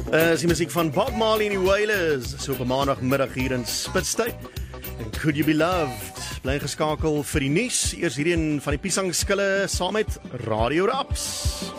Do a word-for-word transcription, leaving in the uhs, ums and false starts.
Uh, is die muziek van Bob Marley en die Wailers, so op 'n maandagmiddag hier in Spitstyd. En Could You Be Loved? Bly geskakel vir die nuus. Eers hierdie een van die piesangskille saam met Radio Raps.